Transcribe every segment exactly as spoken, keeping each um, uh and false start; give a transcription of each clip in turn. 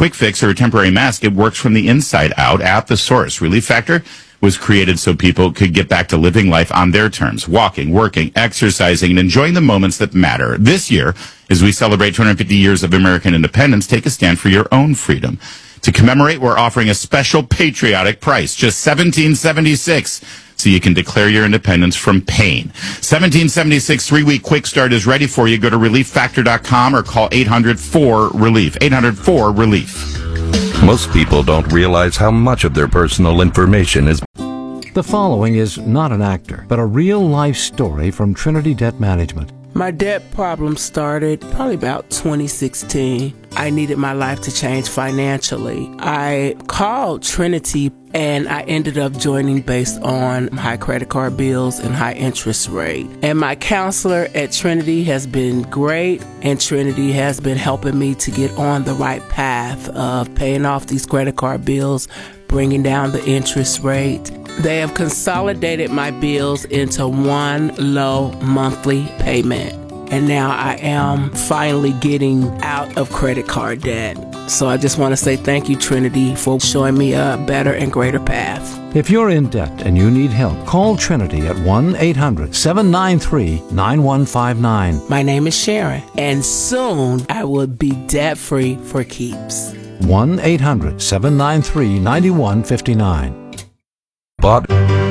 quick fix or a temporary mask. It works from the inside out at the source. Relief Factor was created so people could get back to living life on their terms, walking, working, exercising, and enjoying the moments that matter. This year, as we celebrate two hundred fifty years of American independence, take a stand for your own freedom. To commemorate, we're offering a special patriotic price, just seventeen seventy-six, so you can declare your independence from pain. seventeen seventy-six three-week quick start is ready for you. Go to relief factor dot com or call eight hundred four relief. eight hundred four relief. Most people don't realize how much of their personal information is. The following is not an actor, but a real-life story from Trinity Debt Management. My debt problem started probably about twenty sixteen. I needed my life to change financially. I called Trinity and I ended up joining based on high credit card bills and high interest rate. And my counselor at Trinity has been great, and Trinity has been helping me to get on the right path of paying off these credit card bills, bringing down the interest rate. They have consolidated my bills into one low monthly payment. And now I am finally getting out of credit card debt. So I just want to say thank you, Trinity, for showing me a better and greater path. If you're in debt and you need help, call Trinity at one eight hundred seven nine three nine one five nine. My name is Sharon, and soon I will be debt-free for keeps. one eight hundred seven nine three nine one five nine. Bought.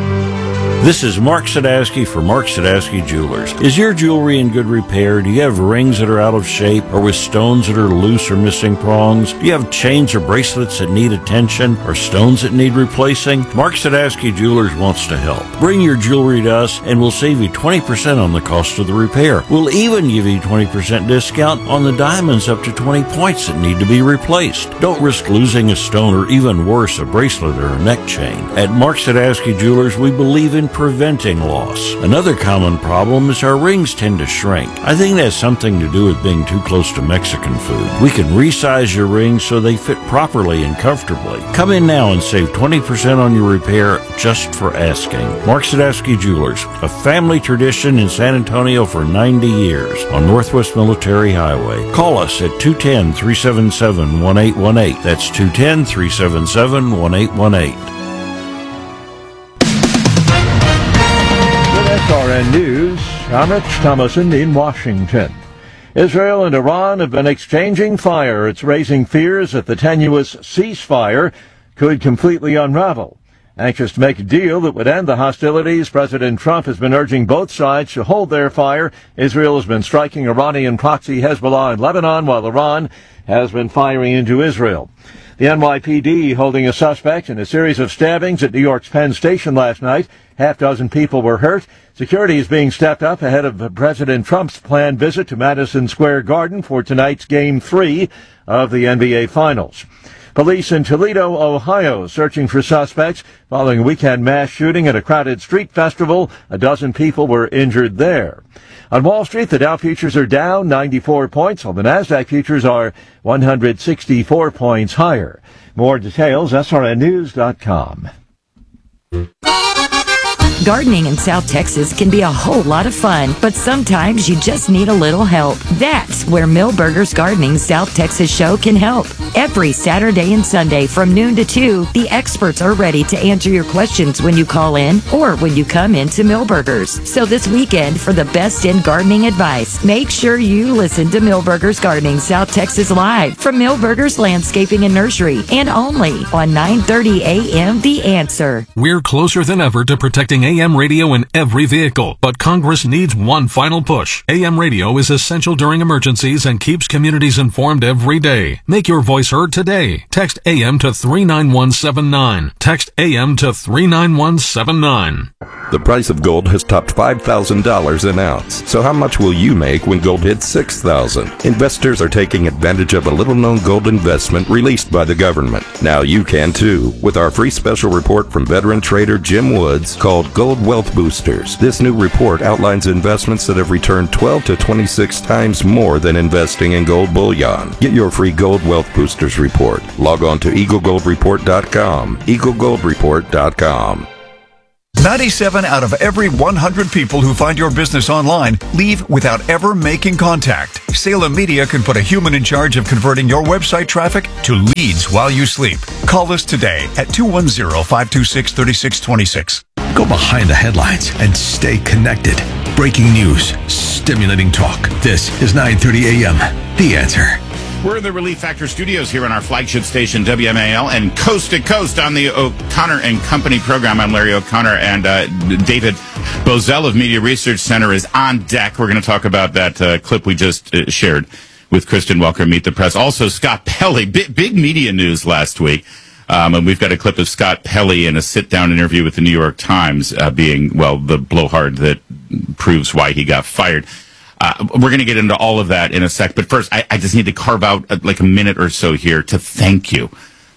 This is Mark Sadowski for Mark Sadowski Jewelers. Is your jewelry in good repair? Do you have rings that are out of shape or with stones that are loose or missing prongs? Do you have chains or bracelets that need attention or stones that need replacing? Mark Sadowski Jewelers wants to help. Bring your jewelry to us and we'll save you twenty percent on the cost of the repair. We'll even give you twenty percent discount on the diamonds up to twenty points that need to be replaced. Don't risk losing a stone or even worse, a bracelet or a neck chain. At Mark Sadowski Jewelers, we believe in preventing loss. Another common problem is our rings tend to shrink. I think that has something to do with being too close to Mexican food. We can resize your rings so they fit properly and comfortably. Come in now and save twenty percent on your repair just for asking. Mark Sadowski Jewelers, a family tradition in San Antonio for ninety years on Northwest Military Highway. Call us at two one zero, three seven seven, one eight one eight. That's two one zero, three seven seven, one eight one eight. S R N News, I'm Rich Thomason in Washington. Israel and Iran have been exchanging fire. It's raising fears that the tenuous ceasefire could completely unravel. Anxious to make a deal that would end the hostilities, President Trump has been urging both sides to hold their fire. Israel has been striking Iranian proxy Hezbollah in Lebanon, while Iran has been firing into Israel. The N Y P D holding a suspect in a series of stabbings at New York's Penn Station last night. Half dozen people were hurt. Security is being stepped up ahead of President Trump's planned visit to Madison Square Garden for tonight's Game three of the N B A Finals. Police in Toledo, Ohio, searching for suspects following a weekend mass shooting at a crowded street festival. A dozen people were injured there. On Wall Street, the Dow futures are down ninety-four points, while the Nasdaq futures are one hundred sixty-four points higher. More details, S R N news dot com. Gardening in South Texas can be a whole lot of fun, but sometimes you just need a little help. That's where Millburgers Gardening South Texas Show can help. Every Saturday and Sunday from noon to two, the experts are ready to answer your questions when you call in or when you come into Millburgers. So this weekend, for the best in gardening advice, make sure you listen to Millburgers Gardening South Texas Live from Millburgers Landscaping and Nursery, and only on nine thirty a.m. The Answer. We're closer than ever to protecting A M radio in every vehicle, but Congress needs one final push. A M radio is essential during emergencies and keeps communities informed every day. Make your voice heard today. Text A M to three nine one seven nine. Text A M to three nine one seven nine. The price of gold has topped five thousand dollars an ounce. So how much will you make when gold hits six thousand dollars? Investors are taking advantage of a little-known gold investment released by the government. Now you can too, with our free special report from veteran trader Jim Woods called Gold Wealth Boosters. This new report outlines investments that have returned twelve to twenty-six times more than investing in gold bullion. Get your free Gold Wealth Boosters report. Log on to eagle gold report dot com. eagle gold report dot com. ninety-seven out of every one hundred people who find your business online leave without ever making contact. Salem Media can put a human in charge of converting your website traffic to leads while you sleep. Call us today at two one zero, five two six, three six two six. Go behind the headlines and stay connected. Breaking news, stimulating talk. This is nine thirty a.m. The Answer. We're in the Relief Factor studios here on our flagship station, W M A L, and coast to coast on the O'Connor and Company program. I'm Larry O'Connor, and uh, David Bozell of Media Research Center is on deck. We're going to talk about that uh, clip we just uh, shared with Kristen Welker, Meet the Press. Also, Scott Pelley, big, big media news last week. Um, and we've got a clip of Scott Pelley in a sit-down interview with the New York Times uh, being, well, the blowhard that proves why he got fired. Uh, we're going to get into all of that in a sec. But first, I, I just need to carve out uh, like a minute or so here to thank you.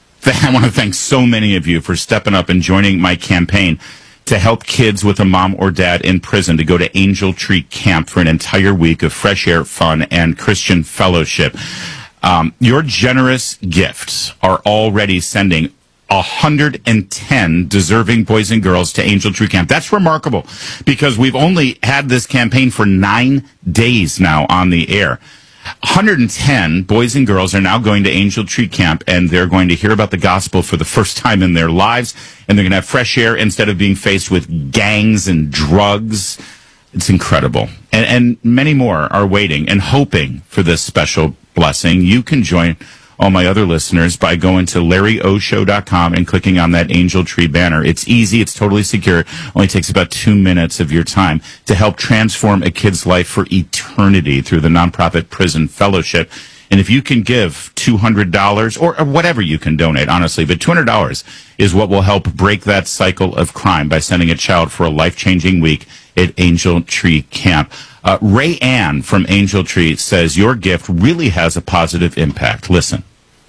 I want to thank so many of you for stepping up and joining my campaign to help kids with a mom or dad in prison to go to Angel Tree Camp for an entire week of fresh air, fun, and Christian fellowship. Um, your generous gifts are already sending one hundred ten deserving boys and girls to Angel Tree Camp. That's remarkable because we've only had this campaign for nine days now on the air. one hundred ten boys and girls are now going to Angel Tree Camp, and they're going to hear about the gospel for the first time in their lives, and they're going to have fresh air instead of being faced with gangs and drugs. It's incredible. And, and many more are waiting and hoping for this special blessing. You can join all my other listeners by going to larry o show dot com and clicking on that Angel Tree banner. It's easy. It's totally secure. Only takes about two minutes of your time to help transform a kid's life for eternity through the nonprofit Prison Fellowship. And if you can give two hundred dollars or, or whatever you can donate, honestly, but two hundred dollars is what will help break that cycle of crime by sending a child for a life-changing week at Angel Tree Camp. Uh, Ray Ann from Angel Tree says your gift really has a positive impact. Listen.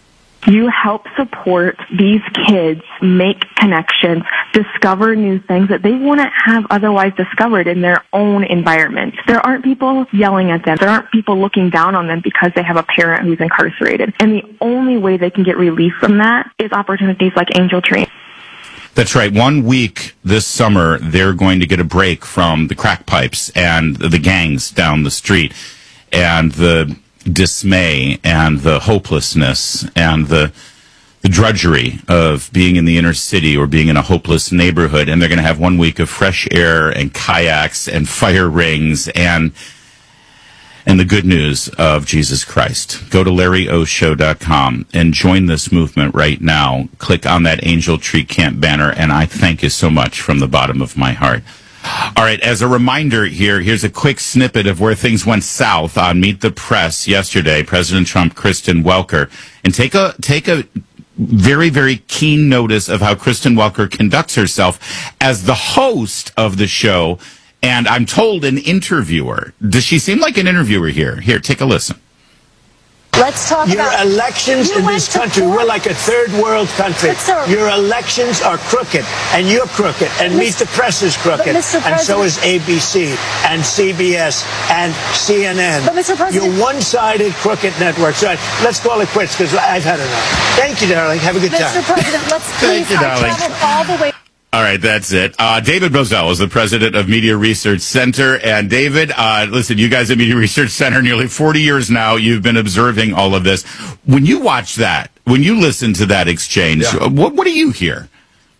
You help support these kids make connections, discover new things that they wouldn't have otherwise discovered in their own environment. There aren't people yelling at them. There aren't people looking down on them because they have a parent who's incarcerated. And the only way they can get relief from that is opportunities like Angel Tree. That's right. One week this summer, they're going to get a break from the crack pipes and the gangs down the street and the dismay and the hopelessness and the the drudgery of being in the inner city or being in a hopeless neighborhood. And they're going to have one week of fresh air and kayaks and fire rings and and the good news of Jesus Christ. Go to larry o show dot com and join this movement right now. Click on that Angel Tree Camp banner, and I thank you so much from the bottom of my heart. All right, as a reminder here, here's a quick snippet of where things went south on Meet the Press yesterday. President Trump, Kristen Welker, and take a take a very, very keen notice of how Kristen Welker conducts herself as the host of the show. And I'm told an interviewer. Does she seem like an interviewer here? Here, take a listen. Let's talk Your about elections in this country. We're like a third world country. Your elections are crooked, and you're crooked, and Meet the Press is crooked, and so is A B C, and C B S, and C N N. But Mister President, you're one-sided, crooked networks. So let's call it quits, because I've had enough. Thank you, darling. Have a good time. Mister President, let's please. Thank you, darling. I traveled all the way. All right, that's it. Uh, David Bozell is the president of Media Research Center. And David, uh, listen, you guys at Media Research Center, nearly forty years now, you've been observing all of this. When you watch that, when you listen to that exchange, yeah. what, what do you hear?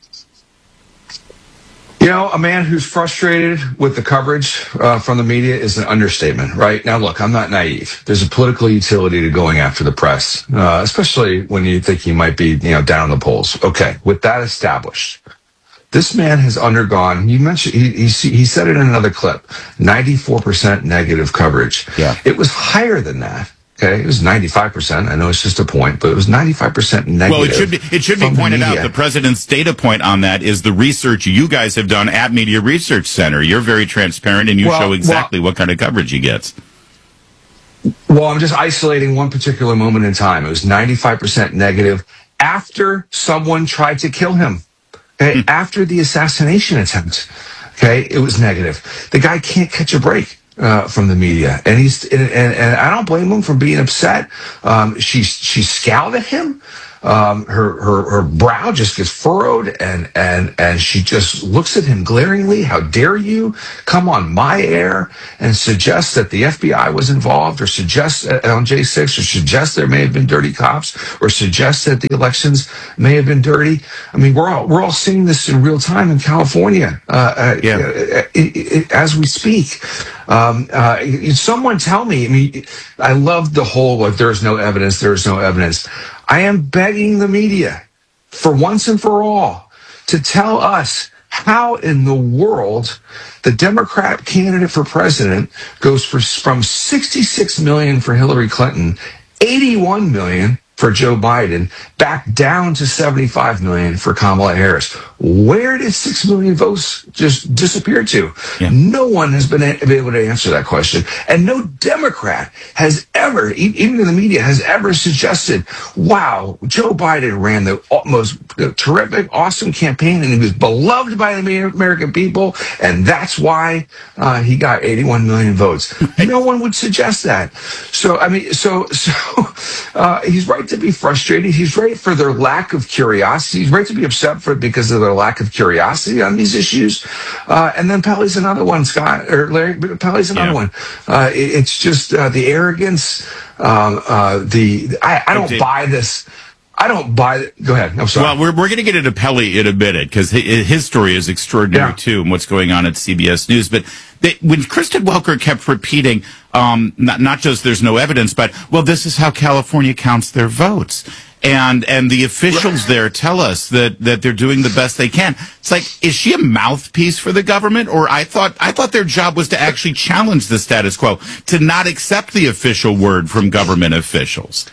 You know, a man who's frustrated with the coverage uh, from the media is an understatement, right? Now, look, I'm not naive. There's a political utility to going after the press, uh, especially when you think he might be, you know, down in the polls. Okay, with that established, this man has undergone, you mentioned, he, he, he said it in another clip, ninety-four percent negative coverage. Yeah. It was higher than that. Okay, it was ninety-five percent. I know it's just a point, but it was ninety-five percent negative. Well, it should be, it should be pointed out, the president's data point on that is the research you guys have done at Media Research Center. You're very transparent, and you well, show exactly well, what kind of coverage he gets. Well, I'm just isolating one particular moment in time. It was ninety-five percent negative after someone tried to kill him. Okay, hmm. After the assassination attempt. Okay, it was negative. The guy can't catch a break uh, from the media, and he's and, and, and I don't blame him for being upset. Um, she she scowled at him. Um, her, her her brow just gets furrowed, and and and she just looks at him glaringly. How dare you come on my air and suggest that the F B I was involved, or suggest uh, on J six, or suggest there may have been dirty cops, or suggest that the elections may have been dirty. I mean, we're all we're all seeing this in real time in California, uh, uh, yeah. uh, it, it, as we speak. Um, uh, someone tell me. I mean, I love the whole "if there's no evidence, there's no evidence." I am begging the media, for once and for all, to tell us how in the world the Democrat candidate for president goes for, from sixty-six million for Hillary Clinton, eighty-one million for Joe Biden, back down to seventy-five million for Kamala Harris. Where did six million votes just disappear to? Yeah. No one has been able to answer that question. And no Democrat has ever, even in the media, has ever suggested, wow, Joe Biden ran the most terrific, awesome campaign, and he was beloved by the American people, and that's why uh, he got eighty-one million votes. No one would suggest that. So, I mean, so, so uh, he's right to be frustrated. He's right for their lack of curiosity. He's right to be upset for because of their lack of curiosity on these issues. Uh, and then Pelly's another one, Scott, or Larry, Pelly's another yeah. one. Uh, it, it's just uh, the arrogance. Um, uh, the I, I don't buy this. I don't buy it. Go ahead. I'm sorry. Well, we're we're going to get into Pelly in a minute because his story is extraordinary yeah. too, and what's going on at C B S News. But they, when Kristen Welker kept repeating, um, not not just there's no evidence, but well, this is how California counts their votes, and and the officials there tell us that that they're doing the best they can. It's like, is she a mouthpiece for the government, or I thought I thought their job was to actually challenge the status quo, to not accept the official word from government officials.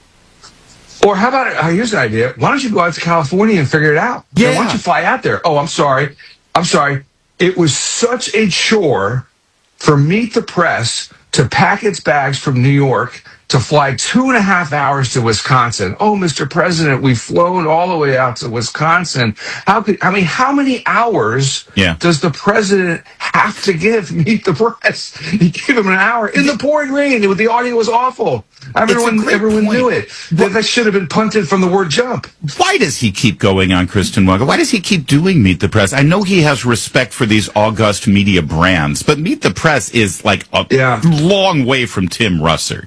Or how about, uh, here's an idea. Why don't you go out to California and figure it out? Yeah. Why don't you fly out there? Oh, I'm sorry. I'm sorry. It was such a chore for Meet the Press to pack its bags from New York to fly two and a half hours to Wisconsin. Oh, Mister President, we've flown all the way out to Wisconsin. How could, I mean, how many hours yeah. does the president have to give Meet the Press? He gave him an hour in the pouring rain. The audio was awful. Everyone, everyone knew it. That, that should have been punted from the word jump. Why does he keep going on Kristen Welker? Why does he keep doing Meet the Press? I know he has respect for these august media brands, but Meet the Press is like a yeah. long way from Tim Russert.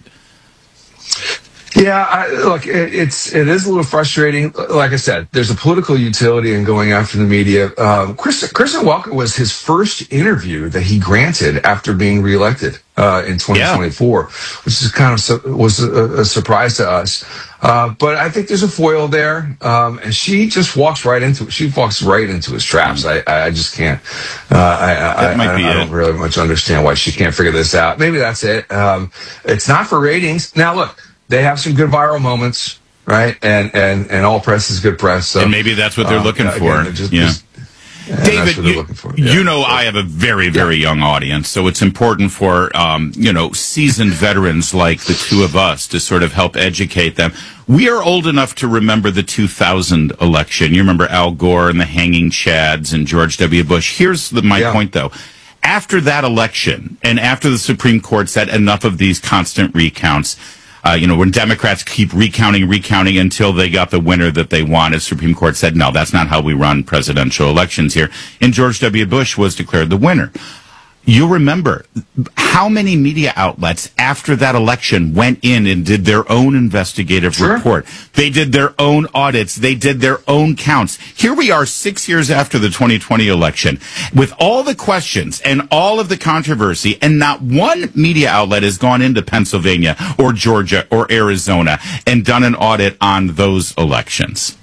Yeah, I, look, it, it's it is a little frustrating. Like I said, there's a political utility in going after the media. Um, Chris, Kristen Welker was his first interview that he granted after being reelected uh, in twenty twenty-four, yeah. which is kind of su- was a, a surprise to us. Uh, but I think there's a foil there, um, and she just walks right into she walks right into his traps. I I just can't. Uh, I I, I, I don't really much understand why she can't figure this out. Maybe that's it. Um, it's not for ratings. Now look. They have some good viral moments, right? And and and all press is good press. So, and maybe that's what they're um, looking for. Again, just, yeah. Just, David, you, yeah. you know I have a very, very yeah. young audience, so it's important for, um, you know, seasoned veterans like the two of us to sort of help educate them. We are old enough to remember the two thousand election. You remember Al Gore and the hanging chads and George W. Bush. Here's the, my yeah. point, though. After that election, and after the Supreme Court said enough of these constant recounts, Uh, you know, when Democrats keep recounting, recounting until they got the winner that they wanted, Supreme Court said, no, that's not how we run presidential elections here. And George W. Bush was declared the winner. You'll remember how many media outlets after that election went in and did their own investigative sure. report. They did their own audits. They did their own counts. Here we are six years after the twenty twenty election with all the questions and all of the controversy, and not one media outlet has gone into Pennsylvania or Georgia or Arizona and done an audit on those elections.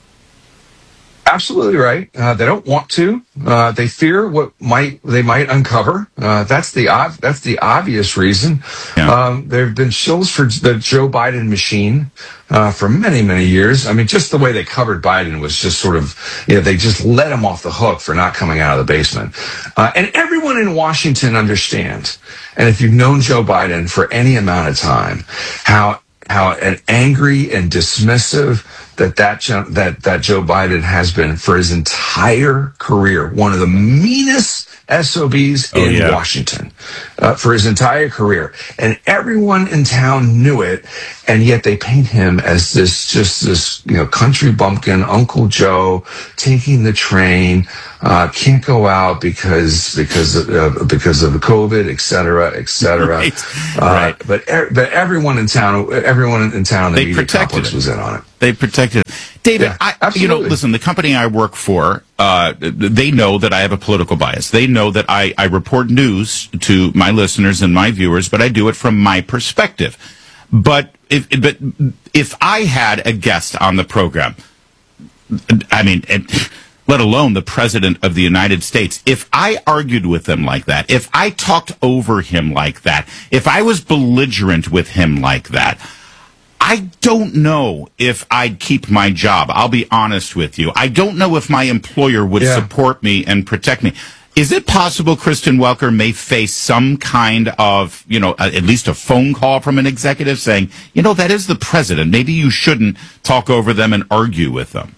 Absolutely right. Uh, they don't want to. Uh, they fear what might they might uncover. Uh, that's the ob- that's the obvious reason. Yeah. Um, there have been shills for the Joe Biden machine uh, for many many years. I mean, just the way they covered Biden was just sort of, you know, they just let him off the hook for not coming out of the basement. Uh, and everyone in Washington understands. And if you've known Joe Biden for any amount of time, how how an angry and dismissive that that, that that Joe Biden has been for his entire career. One of the meanest S O Bs Oh, in yeah. Washington uh, for his entire career. And everyone in town knew it. And yet they paint him as this, just this, you know, country bumpkin, Uncle Joe, taking the train, uh, can't go out because, because of, uh, because of the COVID, et cetera, et cetera. Right. Uh, Right. But, er, but everyone in town, everyone in town, the They media protected complex it. was in on it. They protected it. David, Yeah, I, you know, absolutely. listen, the company I work for, uh, they know that I have a political bias. They know that I, I report news to my listeners and my viewers, but I do it from my perspective. But if, but if I had a guest on the program, I mean, and, let alone the president of the United States, if I argued with him like that, if I talked over him like that, if I was belligerent with him like that, I don't know if I'd keep my job. I'll be honest with you. I don't know if my employer would Yeah. support me and protect me. Is it possible Kristen Welker may face some kind of, you know, uh, at least a phone call from an executive saying, you know, that is the president. Maybe you shouldn't talk over them and argue with them?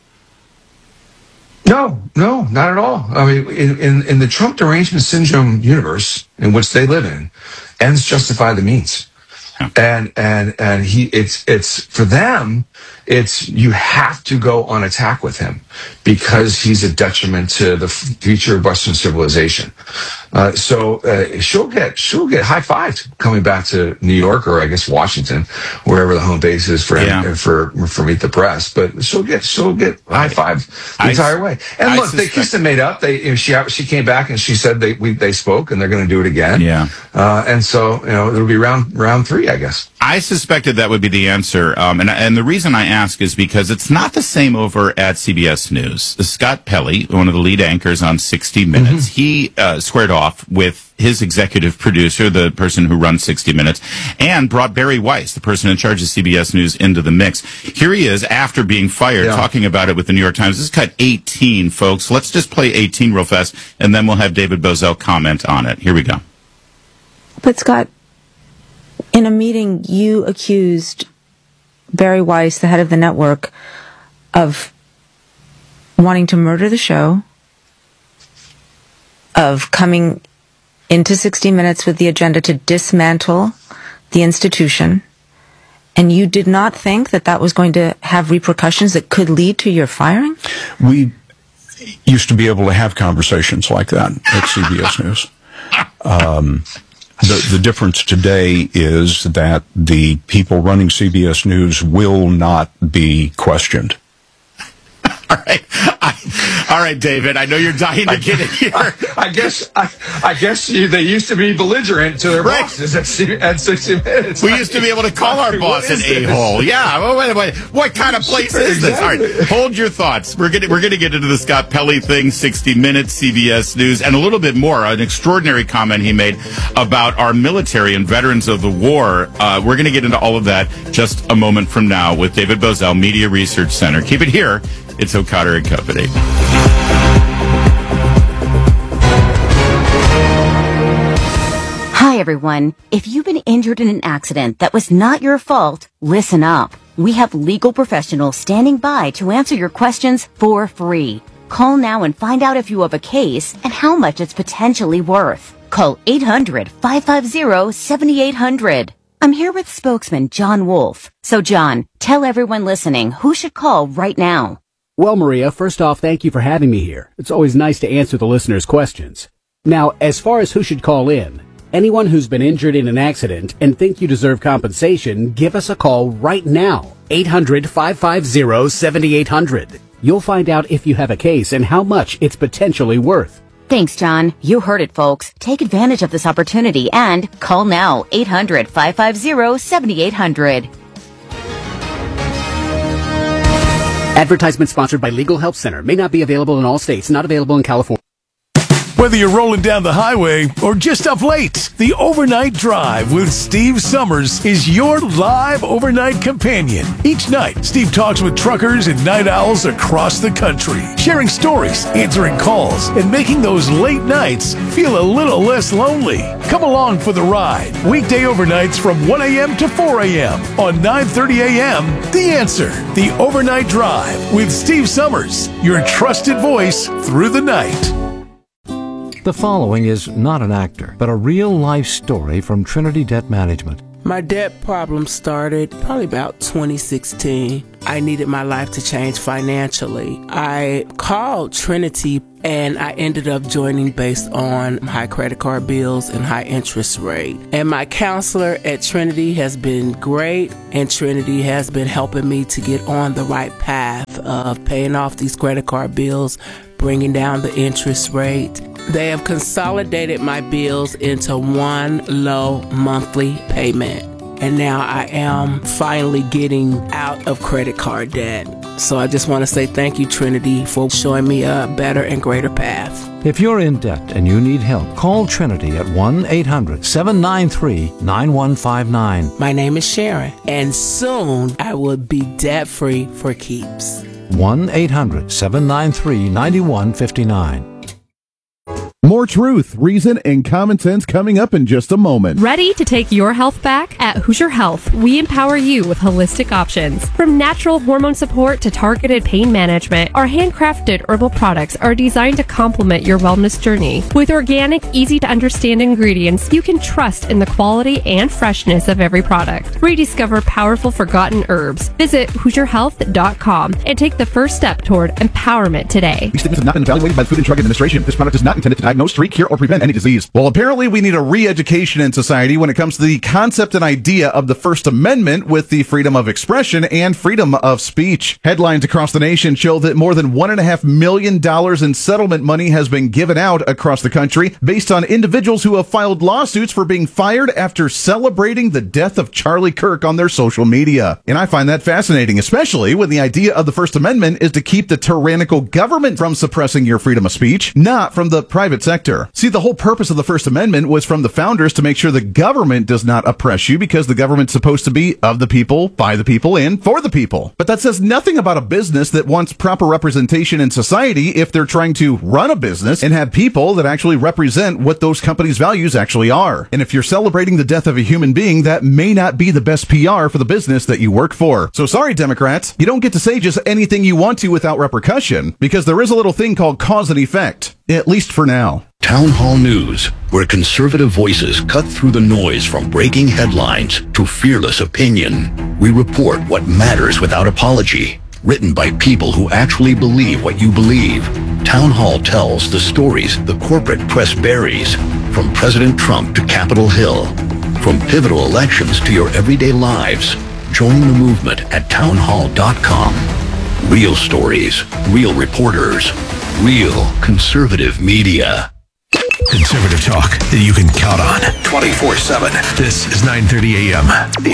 No, no, not at all. I mean, in, in, in the Trump derangement syndrome universe in which they live in, ends justify the means. And, and, and he, it's, it's, for them, it's, you have to go on attack with him because he's a detriment to the future of Western civilization. Uh, so, uh, she'll get, she'll get high fived coming back to New York or I guess Washington, wherever the home base is for, Yeah. for, for Meet the Press. But she'll get, she'll get high five the I- entire way. And I look, they suspect- kissed and made up. They, you know, she, she came back and she said they, we, they spoke and they're going to do it again. Yeah. Uh, and so, you know, it'll be round, round three, I guess. I suspected that would be the answer, um, and and the reason I ask is because it's not the same over at C B S News. Scott Pelley, one of the lead anchors on sixty minutes, he uh, squared off with his executive producer, the person who runs sixty minutes, and brought Barry Weiss, the person in charge of C B S News, into the mix. Here he is after being fired, Yeah. talking about it with the New York Times. This is cut eighteen, folks. Let's just play eighteen real fast, and then we'll have David Bozell comment on it. Here we go. But Scott, in a meeting, you accused Barry Weiss, the head of the network, of wanting to murder the show, of coming into sixty minutes with the agenda to dismantle the institution, and you did not think that that was going to have repercussions that could lead to your firing? We used to be able to have conversations like that at C B S News. Um, the, the difference today is that the people running C B S News will not be questioned. All right, I, all right, David. I know you're dying to get in here. I, I guess I, I guess you, they used to be belligerent to their Right. bosses at, C- at sixty minutes. We used to be able to call our What boss an is this? a-hole. Yeah. Well, wait, wait. What kind of place Sure, is this? All exactly. right. Hold your thoughts. We're gonna we're gonna get into the Scott Pelley thing, sixty minutes, C B S News, and a little bit more. An extraordinary comment he made about our military and veterans of the war. Uh, we're gonna get into all of that just a moment from now with David Bozell, Media Research Center. Keep it here. It's O'Connor and Company. Hi, everyone. If you've been injured in an accident that was not your fault, listen up. We have legal professionals standing by to answer your questions for free. Call now and find out if you have a case and how much it's potentially worth. Call eight hundred, five five zero, seven eight hundred. I'm here with spokesman John Wolf. So, John, tell everyone listening who should call right now. Well, Maria, first off, thank you for having me here. It's always nice to answer the listeners' questions. Now, as far as who should call in, anyone who's been injured in an accident and think you deserve compensation, give us a call right now. eight hundred, five five zero, seven eight hundred. You'll find out if you have a case and how much it's potentially worth. Thanks, John. You heard it, folks. Take advantage of this opportunity and call now. eight hundred, five five zero, seven eight hundred. Advertisement sponsored by Legal Help Center. May not be available in all states. Not available in California. Whether you're rolling down the highway or just up late, the Overnight Drive with Steve Summers is your live overnight companion. Each night, Steve talks with truckers and night owls across the country, sharing stories, answering calls, and making those late nights feel a little less lonely. Come along for the ride. Weekday overnights from one a.m. to four a.m. on nine thirty a.m. The Answer, the Overnight Drive with Steve Summers, your trusted voice through the night. The following is not an actor, but a real-life story from Trinity Debt Management. My debt problem started probably about twenty sixteen. I needed my life to change financially. I called Trinity and I ended up joining based on high credit card bills and high interest rate. And my counselor at Trinity has been great, and Trinity has been helping me to get on the right path of paying off these credit card bills, bringing down the interest rate. They have consolidated my bills into one low monthly payment. And now I am finally getting out of credit card debt. So I just want to say thank you, Trinity, for showing me a better and greater path. If you're in debt and you need help, call Trinity at one eight hundred seven nine three nine one five nine. My name is Sharon, and soon I will be debt-free for keeps. one eight hundred seven nine three nine one five nine. More truth, reason, and common sense coming up in just a moment. Ready to take your health back? At Hoosier Health, we empower you with holistic options. From natural hormone support to targeted pain management, our handcrafted herbal products are designed to complement your wellness journey. With organic, easy-to-understand ingredients, you can trust in the quality and freshness of every product. Rediscover powerful forgotten herbs. Visit Hoosier Health dot com and take the first step toward empowerment today. These statements have not been evaluated by the Food and Drug Administration. This product is not intended to diagnose, treat, cure, or prevent any disease. Well, apparently we need a re-education in society when it comes to the concept and idea of the First Amendment with the freedom of expression and freedom of speech. Headlines across the nation show that more than one and a half million dollars in settlement money has been given out across the country based on individuals who have filed lawsuits for being fired after celebrating the death of Charlie Kirk on their social media. And I find that fascinating, especially when the idea of the First Amendment is to keep the tyrannical government from suppressing your freedom of speech, not from the private sector. See, the whole purpose of the First Amendment was from the founders to make sure the government does not oppress you, because the government's supposed to be of the people, by the people, and for the people. But that says nothing about a business that wants proper representation in society if they're trying to run a business and have people that actually represent what those companies' values actually are. And if you're celebrating the death of a human being, that may not be the best P R for the business that you work for. So sorry, Democrats, you don't get to say just anything you want to without repercussion, because there is a little thing called cause and effect, at least for now. Town Hall News, where conservative voices cut through the noise from breaking headlines to fearless opinion. We report what matters without apology. Written by people who actually believe what you believe. Town Hall tells the stories the corporate press buries, from President Trump to Capitol Hill. From pivotal elections to your everyday lives. Join the movement at town hall dot com. Real stories, real reporters, real conservative media. Conservative talk that you can count on twenty-four seven. This is nine thirty a.m. The